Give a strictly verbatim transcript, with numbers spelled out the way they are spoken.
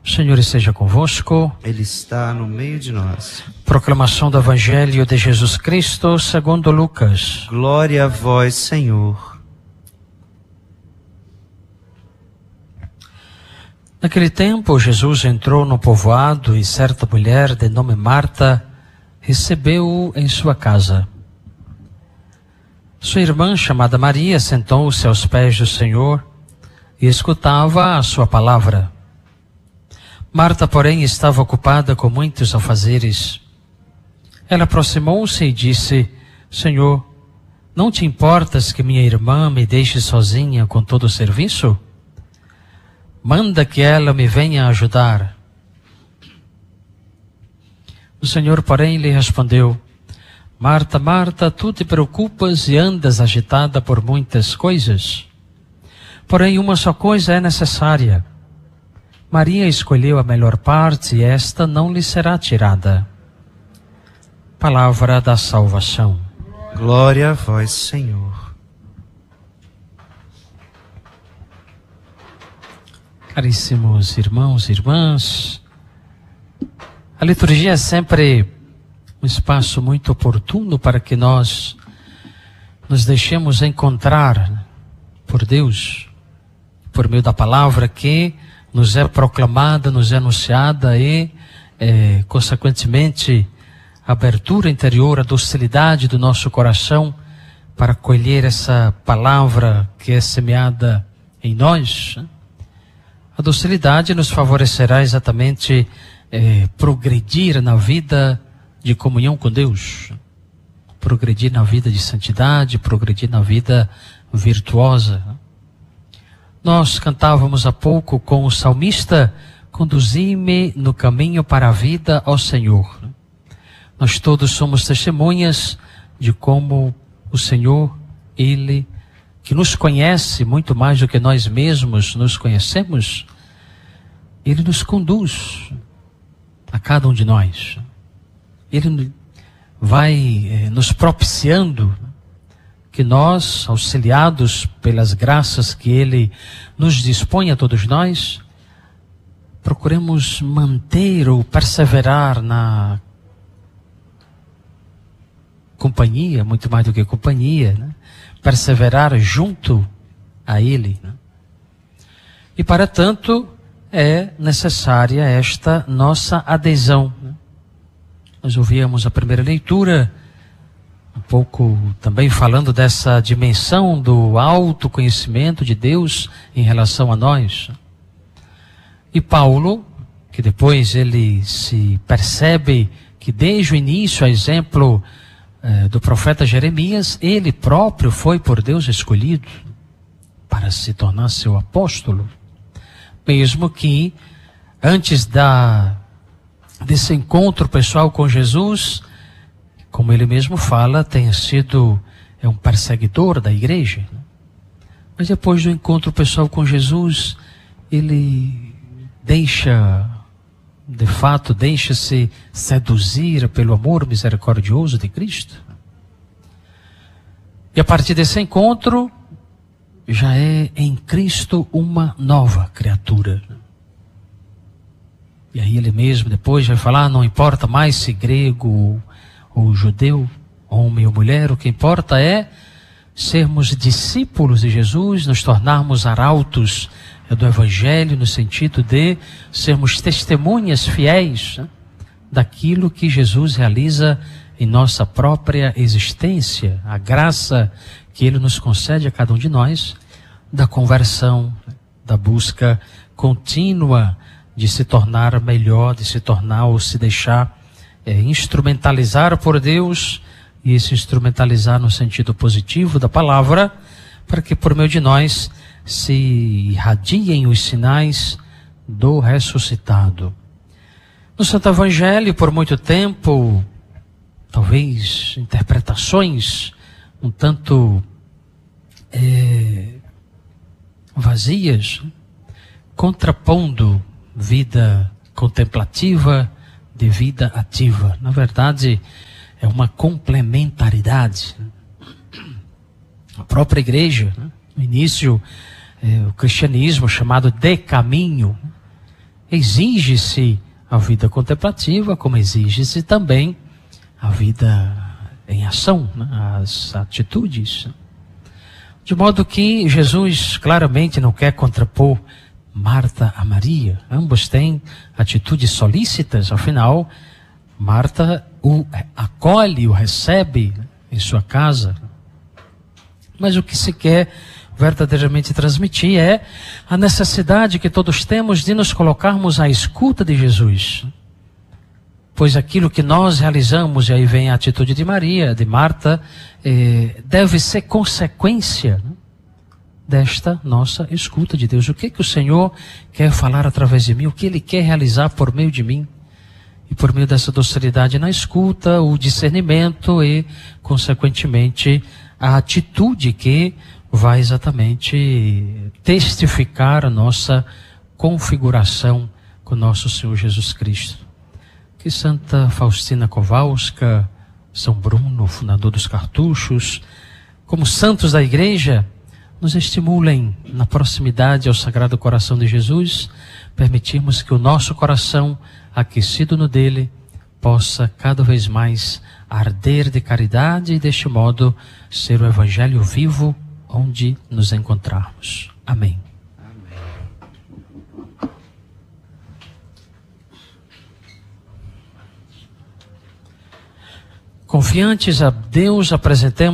O Senhor esteja convosco. Ele está no meio de nós. Proclamação do Evangelho de Jesus Cristo segundo Lucas. Glória a vós, Senhor. Naquele tempo, Jesus entrou no povoado e certa mulher de nome Marta recebeu-o em sua casa. Sua irmã, chamada Maria, sentou-se aos pés do Senhor e escutava a sua palavra. Marta, porém, estava ocupada com muitos afazeres. Ela aproximou-se e disse: Senhor, não te importas que minha irmã me deixe sozinha com todo o serviço? Manda que ela me venha ajudar. O Senhor, porém, lhe respondeu: Marta, Marta, tu te preocupas e andas agitada por muitas coisas. Porém, uma só coisa é necessária. Maria escolheu a melhor parte e esta não lhe será tirada. Palavra da salvação. Glória a vós, Senhor. Caríssimos irmãos e irmãs, a liturgia é sempre um espaço muito oportuno para que nós nos deixemos encontrar por Deus, por meio da palavra que nos é proclamada, nos é anunciada e, é, consequentemente, a abertura interior, a docilidade do nosso coração para colher essa palavra que é semeada em nós. A docilidade nos favorecerá exatamente é, progredir na vida de comunhão com Deus, progredir na vida de santidade, progredir na vida virtuosa. Nós cantávamos há pouco com o salmista: conduzi-me no caminho para a vida, ó Senhor. Nós todos somos testemunhas de como o Senhor, Ele, que nos conhece muito mais do que nós mesmos nos conhecemos, Ele nos conduz a cada um de nós. Ele vai eh, nos propiciando que nós, auxiliados pelas graças que Ele nos dispõe a todos nós, procuremos manter ou perseverar na companhia, muito mais do que companhia, né? Perseverar junto a Ele, né? E para tanto é necessária esta nossa adesão, né? Nós ouvíamos a primeira leitura um pouco também falando dessa dimensão do autoconhecimento de Deus em relação a nós. E Paulo, que depois ele se percebe que desde o início, a exemplo eh, do profeta Jeremias, ele próprio foi por Deus escolhido para se tornar seu apóstolo. Mesmo que antes da, desse encontro pessoal com Jesus, como ele mesmo fala, tenha sido é um perseguidor da igreja. Né? Mas depois do encontro pessoal com Jesus, ele deixa, de fato, deixa-se seduzir pelo amor misericordioso de Cristo. E a partir desse encontro, já é em Cristo uma nova criatura. E aí ele mesmo depois vai falar: não importa mais se grego ou judeu, homem ou mulher, o que importa é sermos discípulos de Jesus, nos tornarmos arautos do Evangelho, no sentido de sermos testemunhas fiéis, né, daquilo que Jesus realiza em nossa própria existência, a graça que Ele nos concede a cada um de nós, da conversão, da busca contínua de se tornar melhor, de se tornar ou se deixar É, instrumentalizar por Deus, e se instrumentalizar no sentido positivo da palavra, para que por meio de nós se irradiem os sinais do ressuscitado. No Santo Evangelho, por muito tempo, talvez interpretações um tanto é, vazias, contrapondo vida contemplativa de vida ativa. Na verdade, é uma complementaridade. A própria igreja, né? No início, é, o cristianismo chamado de caminho, exige-se a vida contemplativa, como exige-se também a vida em ação, né? As atitudes. De modo que Jesus claramente não quer contrapor Marta a Maria. Ambos têm atitudes solícitas, afinal, Marta o acolhe, o recebe em sua casa. Mas o que se quer verdadeiramente transmitir é a necessidade que todos temos de nos colocarmos à escuta de Jesus. Pois aquilo que nós realizamos, e aí vem a atitude de Maria, de Marta, eh, deve ser consequência, né, desta nossa escuta de Deus. O que que o Senhor quer falar através de mim? O que Ele quer realizar por meio de mim? E por meio dessa docilidade na escuta, o discernimento e, consequentemente, a atitude que vai exatamente testificar a nossa configuração com nosso Senhor Jesus Cristo. Que Santa Faustina Kowalska, São Bruno, fundador dos cartuchos, como santos da Igreja, nos estimulem na proximidade ao Sagrado Coração de Jesus, permitirmos que o nosso coração, aquecido no dele, possa cada vez mais arder de caridade e deste modo ser o Evangelho vivo onde nos encontrarmos. Amém. Confiantes a Deus, apresentemos